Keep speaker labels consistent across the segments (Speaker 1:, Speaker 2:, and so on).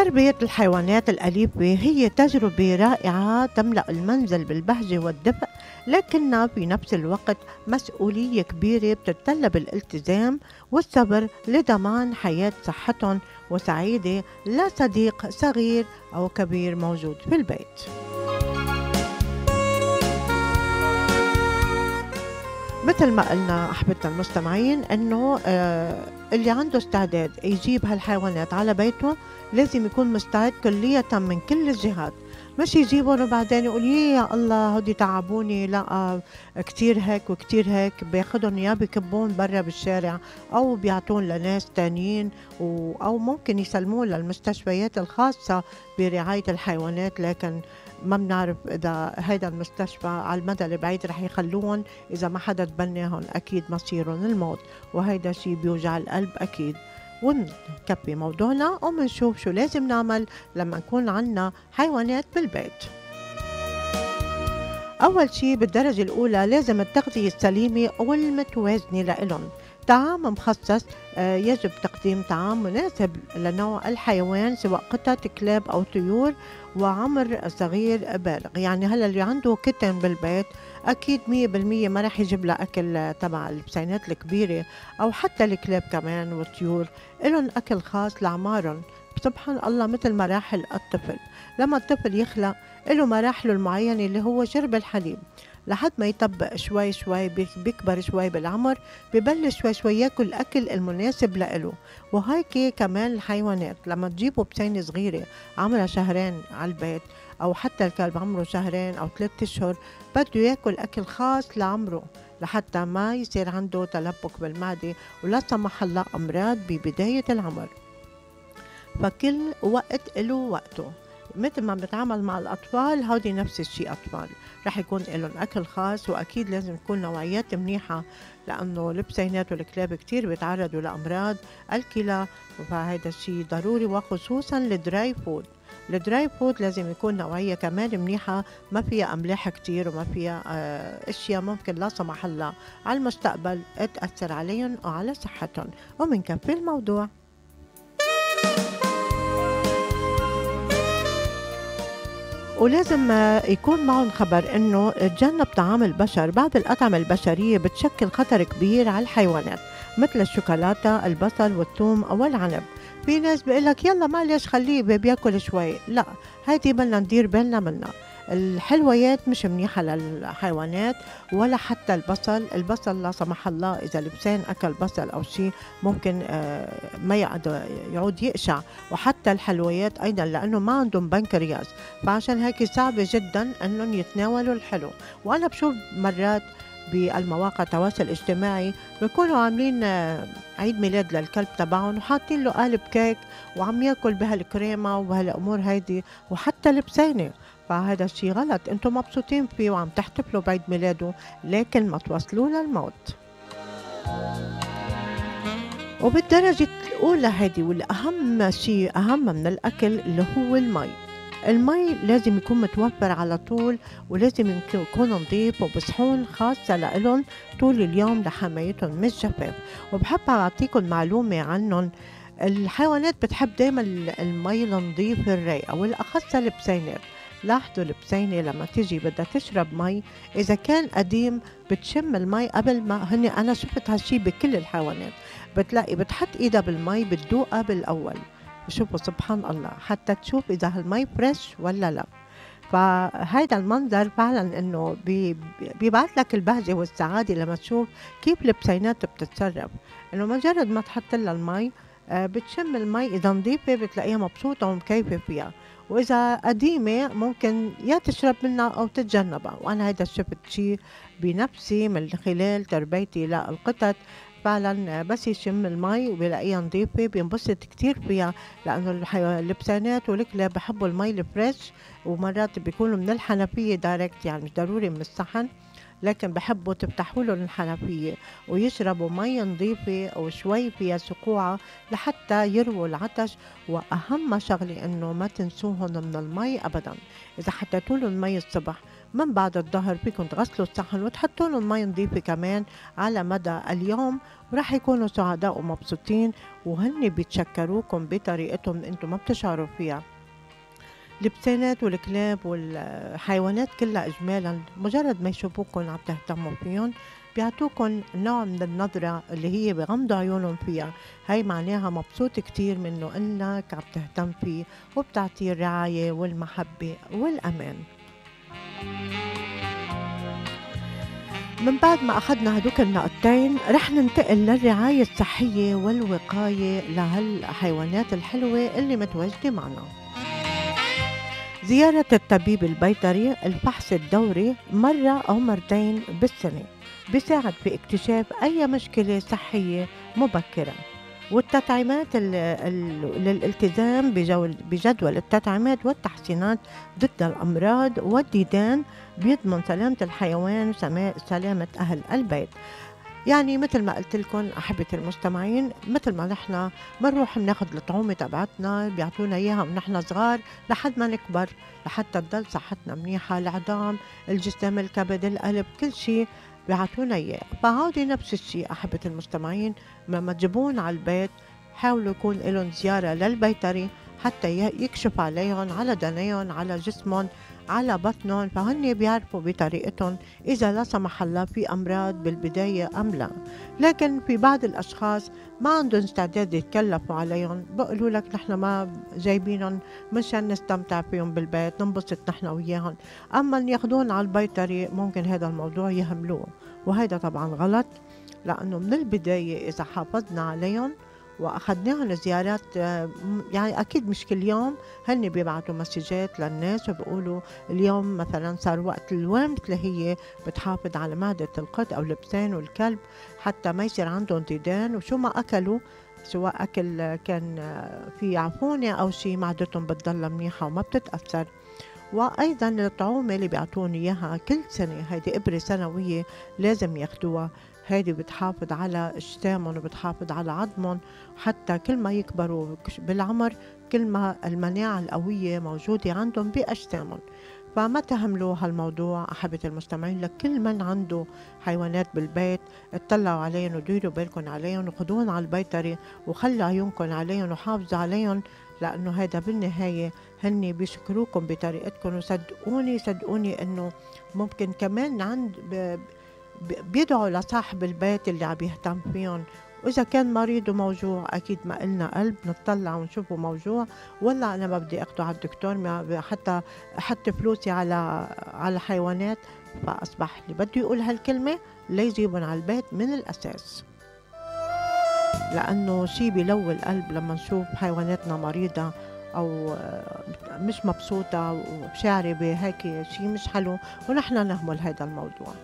Speaker 1: تربية الحيوانات الأليفة هي تجربة رائعة تملأ المنزل بالبهجة والدفء، لكنها في نفس الوقت مسؤولية كبيرة بتتطلب الالتزام والصبر لضمان حياة صحتهم وسعيدة لصديق صغير أو كبير موجود في البيت. مثل ما قلنا أحبتنا المستمعين إنه اللي عنده استعداد يجيب هالحيوانات على بيته لازم يكون مستعد كلية من كل الجهات، مش يجيبهم وبعدين يقول يا الله هودي تعبوني، لا كتير هيك وكتير هيك، بياخدهم يا بكبون برا بالشارع أو بيعطون لناس تانيين أو ممكن يسلمون للمستشفيات الخاصة برعاية الحيوانات، لكن ما بنعرف إذا هيدا المستشفى على المدى البعيد رح يخلوهم إذا ما حدا تبناهم أكيد مصيرهم الموت، وهيدا شي بيوجع القلب أكيد. ونكفي موضوعنا ومنشوف شو لازم نعمل لما نكون عنا حيوانات بالبيت. أول شي بالدرجة الأولى لازم التغذية السليمة والمتوازنة لإلهم. طعام مخصص، يجب تقديم طعام مناسب لنوع الحيوان سواء قطط كلاب أو طيور وعمر صغير بالغ. يعني هلا اللي عنده كتن بالبيت أكيد 100% ما رح يجيب له أكل تبع البسينات الكبيرة، أو حتى الكلاب كمان والطيور إلهم أكل خاص لعمارهم. سبحان الله مثل مراحل الطفل، لما الطفل يخلق له مراحله المعينة اللي هو شرب الحليب لحد ما يطبق شوي شوي بيكبر شوي بالعمر، ببلش شوي شوي ياكل الأكل المناسب لإله. وهيك كمان الحيوانات لما تجيبوا بسينة صغيرة عمرها شهرين على البيت، أو حتى الكلب عمره شهرين أو 3 أشهر، بده ياكل أكل خاص لعمره لحتى ما يصير عنده تلبك بالمعدة ولا سمح الله أمراض ببداية العمر. فكل وقت له وقته، مثل ما بنتعامل مع الأطفال هودي نفس الشيء أطفال رح يكون لهم أكل خاص، وأكيد لازم تكون نوعيات منيحة لأنه البسينات والكلاب كتير بيتعرضوا لأمراض الكلى، فهذا الشيء ضروري. وخصوصا الدراي فود، الدراي فود لازم يكون نوعية كمان منيحة ما فيها أملاح كتير وما فيها أشياء ممكن لا سمح الله على المستقبل تأثر عليهم وعلى صحتهم. ومنكفي الموضوع. ولازم يكون معهم خبر انه تجنب طعام البشر. بعض الأطعمة البشرية بتشكل خطر كبير على الحيوانات مثل الشوكولاتة، البصل والثوم او العنب. في ناس بيقولك يلا معلش خليه بياكل شوي، لا هيدي بدنا ندير بالنا منها. الحلويات مش منيحة للحيوانات ولا حتى البصل لا سمح الله إذا البسان أكل بصل أو شيء ممكن ما يعود يقشع، وحتى الحلويات أيضا لأنه ما عندهم بنكرياس، فعشان هيك صعب جدا أنهم يتناولوا الحلو. وأنا بشوف مرات بالمواقع التواصل الاجتماعي بيكونوا عاملين عيد ميلاد للكلب تبعهم وحاطين له قالب كيك وعم ياكل بهالكريمة وبهالأمور هيدي وحتى البسينة، فهذا الشيء غلط. انتم مبسوطين فيه وعم تحتفلوا بعيد ميلاده، لكن ما توصلوا للموت. وبالدرجة الأولى هذه والأهم شيء أهم من الأكل اللي هو المي. المي لازم يكون متوفر على طول، ولازم يكون نظيف وبصحون خاصة لإلهم طول اليوم لحمايتهم مش جفاف. وبحب أعطيكم معلومة عنهم. الحيوانات بتحب دايما المي النظيف الرايقة، والأخص البسينات. لاحظوا البسينة لما تيجي بدها تشرب مي إذا كان قديم بتشم المي قبل ما أنا شفت هالشي بكل الحيوانات، بتلاقي بتحط إيدها بالمي بتدوقها بالأول. شوفوا سبحان الله حتى تشوف إذا هالمي فريش ولا لا. فهيدا المنظر فعلا انه بيبعث لك البهجة والسعادة لما تشوف كيف البسينات بتتصرف، انه مجرد ما تحط لها المي بتشم المي، اذا نظيفة بتلاقيها مبسوطة ومكيفة فيها، واذا قديمة ممكن يا تشرب منها او تتجنبها. وانا هيدا شفت شيء بنفسي من خلال تربيتي للقطط، فعلا بس يشم المي وبلاقيها نظيفة بينبسط كتير فيها، لأنه اللبسانات والكلاب بحبوا المي الفريش، ومرات بيكونوا من الحنفية دايركت يعني مش ضروري من الصحن، لكن بحبوا تفتحوا لهم الحنفية ويشربوا مي نظيفة وشوي فيها سقوعة لحتى يرووا العطش. وأهم شغلة إنه ما تنسوهم من المي أبدا. إذا حطيتوا لهم مي الصبح من بعد الظهر فيكم تغسلوا الصحن وتحطوا لهم مي نظيفة كمان على مدى اليوم، وراح يكونوا سعداء ومبسوطين، وهن بيتشكروكم بطريقتهم انتم ما بتشعروا فيها. البسانات والكلاب والحيوانات كلها إجمالا مجرد ما يشوفوكن عم تهتموا فيهم بيعطوكن نوع من النظرة اللي هي بغمضوا عيونهم فيها. هاي معناها مبسوط كتير منه إنك عم تهتم فيه وبتعطيه الرعاية والمحبة والأمان. من بعد ما أخذنا هدوك النقطتين رح ننتقل للرعاية الصحية والوقاية لهالحيوانات الحلوة اللي متواجدة معنا. زيارة الطبيب البيطري، الفحص الدوري مرة أو مرتين بالسنة بيساعد في اكتشاف أي مشكلة صحية مبكرة. والتطعيمات للالتزام بجدول التطعيمات والتحسينات ضد الأمراض والديدان بيضمن سلامة الحيوان وسلامة أهل البيت. يعني مثل ما قلت لكم أحبة المستمعين، مثل ما نحن بنروح بناخد الطعومة تبعتنا بيعطونا إياها ونحن صغار لحد ما نكبر، لحتى تضل صحتنا منيحة، العظام، الجسم، الكبد، القلب، كل شيء بيعطونا إياه. فهودي نفس الشيء أحبة المستمعين، لما تجيبون على البيت حاولوا يكون لهم زيارة للبيطري حتى يكشف عليهم، على دنيهم، على جسمهم، على بطنهم، فهن بيعرفوا بطريقتهم إذا لا سمح الله في أمراض بالبداية أم لا. لكن في بعض الأشخاص ما عندهم استعداد يتكلفوا عليهم، بقولوا لك نحن ما جايبينهم مشان نستمتع فيهم بالبيت ننبسط نحن وياهم، أما ياخدون على البيطري ممكن هذا الموضوع يهملوه، وهذا طبعا غلط. لأنه من البداية إذا حافظنا عليهم وأخذناهم زيارات، يعني أكيد مش كل يوم هن بيبعتوا مسجات للناس وبيقولوا اليوم مثلا صار وقت الورم اللي هي بتحافظ على معدة القط أو البسان والكلب حتى ما يصير عندهم ديدان، وشو ما أكلوا سواء أكل كان في عفونة أو شيء معدتهم بتضل منيحة وما بتتأثر. وأيضا الطعومة اللي بيعطون إياها كل سنة، هيدي إبرة سنوية لازم ياخدوها، هيدي بتحافظ على اجسامهم وبتحافظ على عظمهم، حتى كل ما يكبروا بالعمر كل ما المناعة القوية موجودة عندهم بأجسامهم. فما تهملوا هالموضوع أحبة المستمعين، لكل من عنده حيوانات بالبيت اطلعوا عليهم وديروا بالكم عليهم وخدوهم على البيطري وخلوا عيونكم عليهم وحافظوا عليهم، لأنه هذا بالنهاية هن بيشكروكم بطريقتكم. وصدقوني صدقوني إنه ممكن كمان بيدعوا لصاحب البيت اللي عم يهتم فيهم، وإذا كان مريض وموجوع أكيد ما قلنا قلب نطلع ونشوفه موجوع، ولا أنا ما بدي أخده على الدكتور ما حتى أحط فلوسي على حيوانات. فأصبح اللي بده يقول هالكلمة لا يجيبون على البيت من الأساس، لأنه شي بيلوي القلب لما نشوف حيواناتنا مريضة أو مش مبسوطة وبشعري بهيك شي مش حلو ونحن نهمل هذا الموضوع.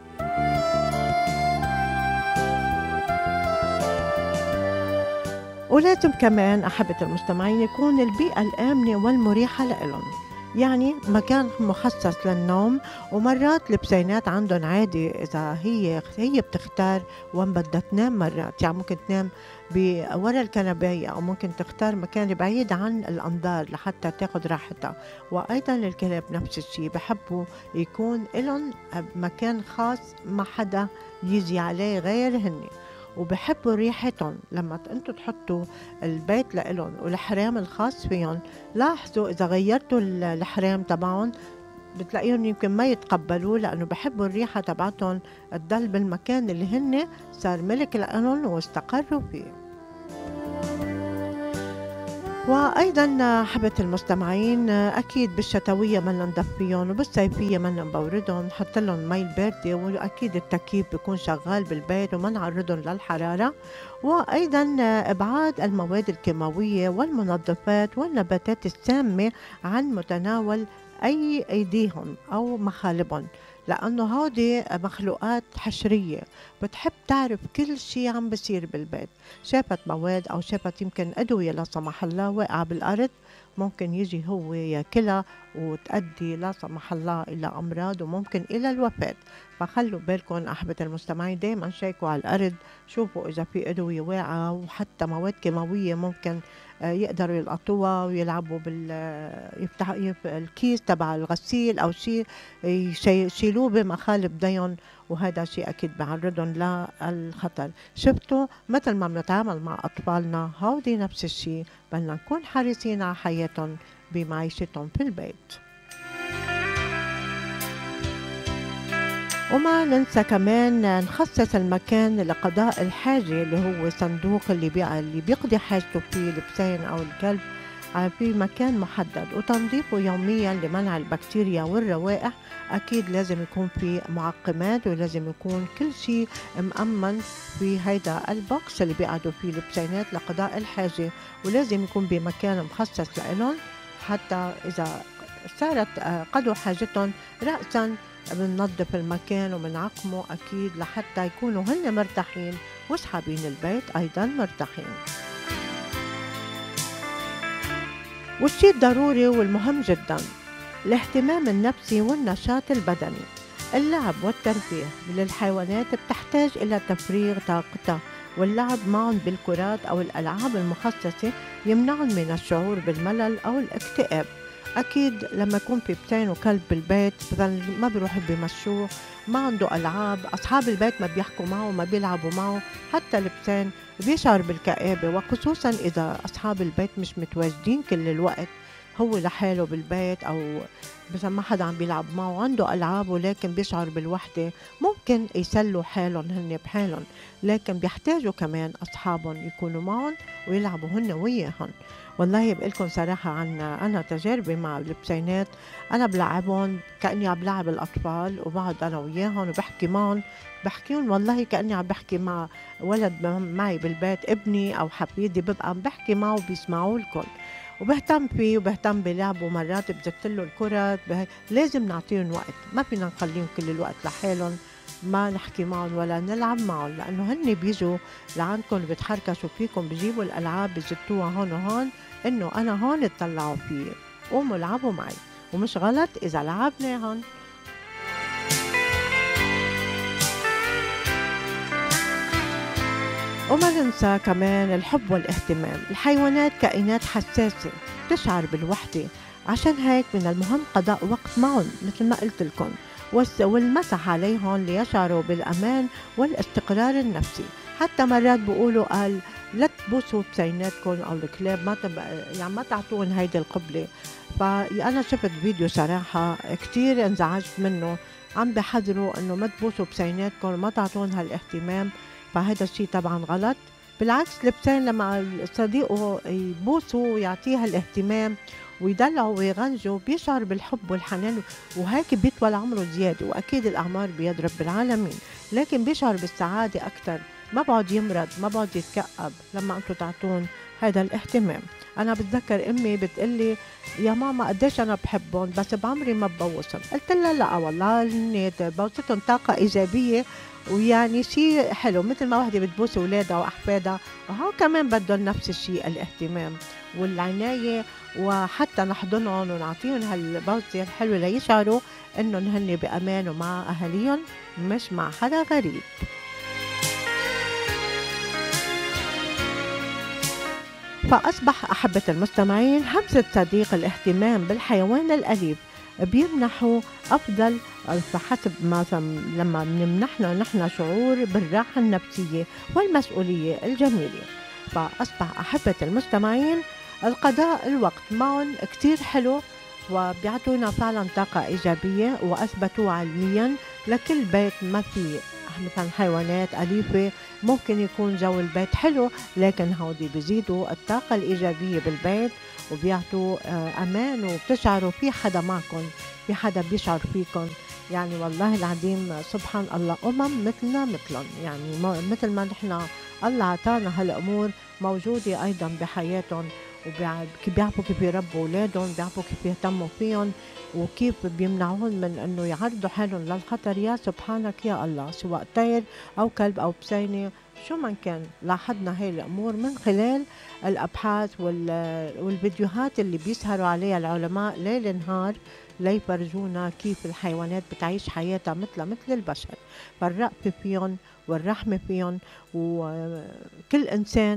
Speaker 1: ولازم كمان أحبة المستمعين يكون البيئة الآمنة والمريحة لإلهم، يعني مكان مخصص للنوم. ومرات البسينات عندهم عادي إذا هي بتختار وين بدها تنام، مرات يعني ممكن تنام ورا الكنباية أو ممكن تختار مكان بعيد عن الأنظار لحتى تاخد راحتها. وأيضا الكلاب نفس الشيء بحبوا يكون لهم مكان خاص ما حدا يجي عليه غير هن، وبحبوا ريحتهم. لما انتوا تحطوا البيت لإلهم والحرام الخاص فيهم، لاحظوا إذا غيرتوا الحرام تبعهم بتلاقيهم يمكن ما يتقبلوه، لأنه بحبوا الريحة تبعتهم تضل بالمكان اللي هن صار ملك لإلهم واستقروا فيه. وأيضا حبة المستمعين أكيد بالشتوية بدنا ندفيهم وبالصيفية بدنا نبوردهم، نحط لهم مي باردة، وأكيد التكييف بيكون شغال بالبيت وما نعرضهم للحرارة. وأيضا إبعاد المواد الكيماوية والمنظفات والنباتات السامة عن متناول أيديهم أو مخالبهم، لأنه هودي مخلوقات حشرية بتحب تعرف كل شيء عم بصير بالبيت. شافت مواد أو شافت يمكن أدوية لا سمح الله واقعة بالأرض ممكن يجي هو ياكلها وتؤدي لا سمح الله إلى أمراض وممكن إلى الوفاة. فخلوا بالكم أحبة المستمعين، دايما شيكوا على الأرض، شوفوا إذا في أدوية واقعة وحتى مواد كيماوية ممكن يقدروا يلقطوها ويلعبوا يفتحوا الكيس تبع الغسيل أو شيء يشيلوه بمخالب ديهم، وهذا شيء أكيد بيعرضهم للخطر. شفتوا مثل ما بنتعامل مع أطفالنا هودي نفس الشيء، بدنا نكون حريصين على حياتهم بمعيشتهم في البيت. وما ننسى كمان نخصص المكان لقضاء الحاجة اللي هو صندوق اللي بيقضي حاجته فيه البسين أو الكلب في مكان محدد، وتنظيفه يوميا لمنع البكتيريا والروائح. أكيد لازم يكون في معقمات، ولازم يكون كل شيء مأمن في هيدا البوكس اللي بيقعدوا فيه البسينات لقضاء الحاجة، ولازم يكون بمكان مخصص لإلهم حتى إذا صارت قضوا حاجتهم رأسا بننظف المكان وبنعقمه أكيد لحتى يكونوا هن مرتاحين وأصحابين البيت أيضا مرتاحين. والشيء الضروري والمهم جدا الاهتمام النفسي والنشاط البدني. اللعب والترفيه للحيوانات بتحتاج إلى تفريغ طاقتها، واللعب معهم بالكرات أو الألعاب المخصصة يمنعهم من الشعور بالملل أو الاكتئاب. أكيد لما يكون في بسين وكلب بالبيت ما بيروحوا بيمشوه، ما عنده ألعاب، أصحاب البيت ما بيحكوا معه، ما بيلعبوا معه، حتى البسين بيشعر بالكآبة، وخصوصا إذا أصحاب البيت مش متواجدين كل الوقت، هو لحاله بالبيت أو بس ما حدا عم بيلعب معه، عنده ألعاب ولكن بيشعر بالوحدة. ممكن يسلوا حالهم هن بحالهم، لكن بيحتاجوا كمان أصحابهم يكونوا معهم ويلعبوا هن وياهم. والله بقلكم صراحة عن أنا تجاربي مع البسينات، أنا بلعبهم كأني عم بلعب الأطفال، وبقعد أنا وياهم وبحكي معهم، بحكيهم والله كأني عم بحكي مع ولد معي بالبيت، ابني أو حفيدي، ببقى عم بحكي معه وبيسمعوا لكم، وبهتم فيه وبهتم بلعبه. مرات بزتله الكرة، لازم نعطيهم وقت، ما فينا نخليهم كل الوقت لحالهم ما نحكي معهم ولا نلعب معهم، لأنه هن بيجوا لعندكم بتحركشوا فيكم، بيجيبوا الألعاب بيزتوها هون وهون، إنه أنا هون اطلعوا فيي، قوموا العبوا معي، ومش غلط إذا لعبناهم. وما ننسى كمان الحب والاهتمام. الحيوانات كائنات حساسة تشعر بالوحدة، عشان هيك من المهم قضاء وقت معهم مثل ما قلت لكم، والمسح عليهم ليشعروا بالأمان والاستقرار النفسي. حتى مرات بيقولوا قال لا تبوسوا بسيناتكم أو الكلاب، يعني ما تعطوهم هيدي القبلة. فأنا شفت فيديو صراحة كتير انزعجت منه، عم بحذروا إنه ما تبوسوا بسيناتكم، ما تعطوهم هالاهتمام، فهذا الشيء طبعا غلط. بالعكس البسين لما صديقه يبوسوا ويعطيها الاهتمام ويدلعوا ويغنجوا بيشعر بالحب والحنان، وهيك بيطول عمره زيادة، وأكيد الأعمار بيد رب العالمين، لكن بيشعر بالسعادة أكتر، ما بعد يمرض، ما بعد يتكأب لما أنتوا تعطون هذا الاهتمام. أنا بتذكر أمي بتقلي يا ماما قديش أنا بحبهم بس بعمري ما ببوسهم، قلت لها لا والله هن بوستهم طاقة إيجابية، ويعني شيء حلو مثل ما وحدة بتبوس أولادها وأحفادها، وهو كمان بدهم نفس الشيء، الاهتمام والعناية، وحتى نحضنهم ونعطيهم هالبوسة الحلوة ليشعروا إنهم هن بأمان ومع أهاليهم مش مع حدا غريب. فأصبح أحبة المستمعين همسة صديق الاهتمام بالحيوان الأليف بيمنحوا أفضل، فحسب مثلا لما بنمنحنا نحن شعور بالراحة النفسية والمسؤولية الجميلة. فأصبح أحبة المستمعين القضاء الوقت معهم كتير حلو، وبيعطونا فعلا طاقة إيجابية، وأثبتوا علميا لكل بيت ما في مثلا حيوانات أليفة ممكن يكون جو البيت حلو، لكن هودي بيزيدوا الطاقة الإيجابية بالبيت وبيعطوا أمان، وبتشعروا في حدا معكم، في حدا بيشعر فيكم. يعني والله العظيم سبحان الله، مثلنا مثلهم، يعني مثل ما نحن الله عطانا هالأمور موجودة أيضا بحياتهم، بيعرفوا كيف يربوا أولادهم، بيعرفوا كيف يهتموا فيهم، وكيف بيمنعون من أنه يعرضوا حالهم للخطر. يا سبحانك يا الله، سواء طير أو كلب أو بسينة شو من كان، لاحظنا هاي الأمور من خلال الأبحاث والفيديوهات اللي بيسهروا عليها العلماء ليل نهار ليفرجونا كيف الحيوانات بتعيش حياتها مثل البشر. فالرأفة فيهم والرحمة فيهم، وكل إنسان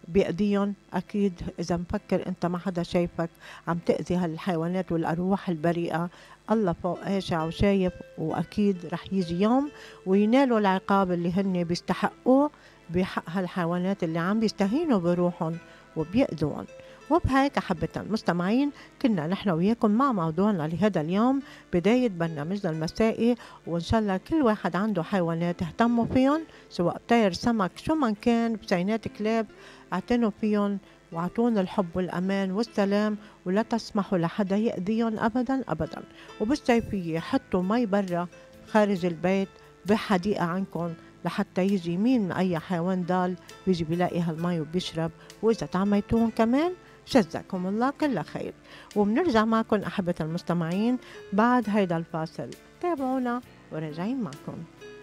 Speaker 1: بيأذيهم. أكيد إذا مفكر أنت ما حدا شايفك عم تأذي هالحيوانات والأرواح البريئة، الله فوق قاشع وشايف، وأكيد رح يجي يوم وينالوا العقاب اللي هن بيستحقوه بحق هالحيوانات اللي عم بيستهينوا بروحهم وبيأذون. وبهيك أحبة المستمعين كنا نحن وياكم مع موضوعنا لهذا اليوم، بداية برنامجنا المسائي، وإن شاء الله كل واحد عنده حيوانات اهتموا فيهم، سواء طير سمك شو ما كان، بسينات كلاب اعتنوا فيهم واعطونا الحب والأمان والسلام، ولا تسمحوا لحدا يأذيهم أبدا أبدا. وبالصيفية حطوا مي برا خارج البيت بحديقة عنكم لحتى يجي مين أي حيوان ضال بيجي بيلاقي هالمي وبيشرب. وإذا تعميتوهم كمان جزاكم الله كل خير. وبنرجع معكم أحبة المستمعين بعد هيدا الفاصل، تابعونا وراجعين معكم.